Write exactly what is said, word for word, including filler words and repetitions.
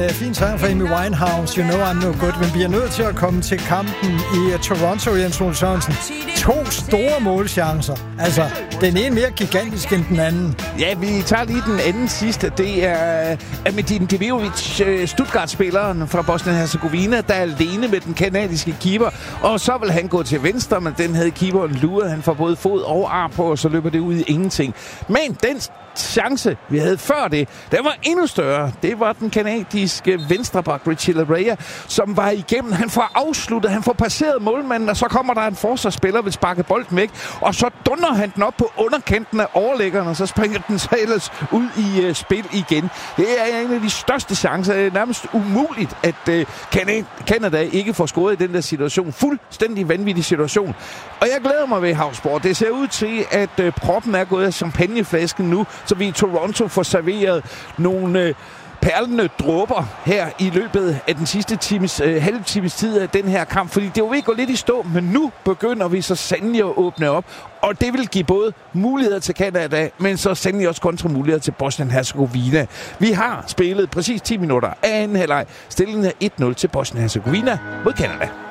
Fin sang fra Amy Winehouse, You Know I'm No Good, men bliver nødt til at komme til kampen i uh, Toronto, Jens Ole Sørensen. To store målchancer. Altså, den ene mere gigantisk end den anden. Ja, vi tager lige den anden sidste. Det er Amedin Demirovic, Stuttgart-spilleren fra Bosnien-Herzegovina, der er alene med den kanadiske keeper. Og så vil han gå til venstre, men den havde keeperen luret. Han får både fod og arm på, og så løber det ud i ingenting. Men den chance, vi havde før det, den var endnu større. Det var den kanadiske venstreback, Richie Laryea, som var igennem. Han får afsluttet, han får passeret målmanden, og så kommer der en forsvarsspiller, vil sparke bolden væk, og så dunder han den op på underkanten af overlæggeren, og så springer den så ellers ud i uh, spil igen. Det er en af de største chancer. Det er nærmest umuligt, at uh, Canada ikke får scoret i den der situation. Fuldstændig vanvittig situation. Og jeg glæder mig ved Havsborg. Det ser ud til, at uh, proppen er gået af champagneflasken nu, så vi i Toronto får serveret nogle uh, perlende dråber her i løbet af den sidste times, øh, halve times tid af den her kamp. Fordi det var ved at gå lidt i stå, men nu begynder vi så sandelig at åbne op. Og det vil give både muligheder til Canada, men så sandelig også kontramuligheder til Bosnien-Herzegovina. Vi har spillet præcis ti minutter af anden halvleg. Stillingen er et nul til Bosnien-Herzegovina mod Canada.